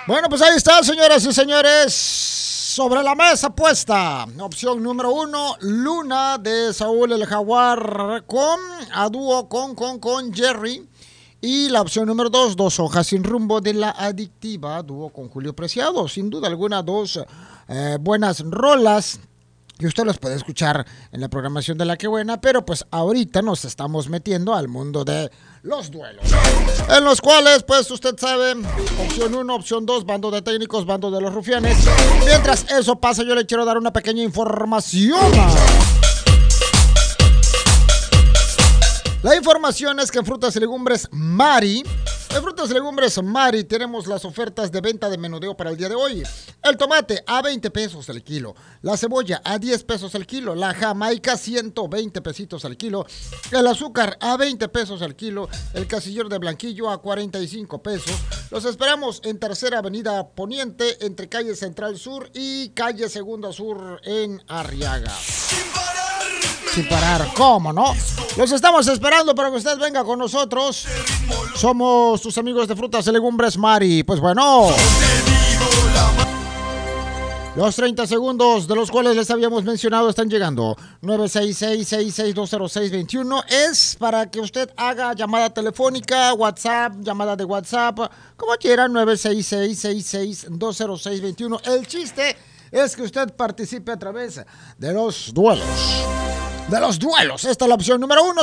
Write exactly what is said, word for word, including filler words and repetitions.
Bueno, pues ahí está, señoras y señores. Sobre la mesa puesta. Opción número uno, Luna de Saúl el Jaguar con a dúo con, con, con Jerry. Y la opción número dos, Dos hojas sin rumbo de La Adictiva, dúo con Julio Preciado. Sin duda alguna, dos eh, buenas rolas que usted los puede escuchar en la programación de La Que Buena, pero pues ahorita nos estamos metiendo al mundo de los duelos, en los cuales, pues usted sabe, opción uno, opción dos, bando de técnicos, bando de los rufianes. Mientras eso pasa, yo le quiero dar una pequeña información. La información es que en Frutas y Legumbres Mari, en Frutas y Legumbres Mari tenemos las ofertas de venta de menudeo para el día de hoy. El tomate a veinte pesos el kilo, la cebolla a diez pesos el kilo, la jamaica ciento veinte pesitos al kilo, el azúcar a veinte pesos al kilo, el casillero de Blanquillo a cuarenta y cinco pesos. Los esperamos en Tercera Avenida Poniente, entre calle Central Sur y calle Segunda Sur en Arriaga. Sin parar, ¿cómo no? Los estamos esperando para que usted venga con nosotros. Somos tus amigos de Frutas y Legumbres Mari. Pues bueno, los treinta segundos de los cuales les habíamos mencionado están llegando. nueve seis seis, seis seis dos cero seis dos uno es para que usted haga llamada telefónica, WhatsApp, llamada de WhatsApp, como quiera, nueve seis seis, seis seis dos cero seis dos uno. El chiste es que usted participe a través de los duelos. De los duelos. Esta es la opción número uno.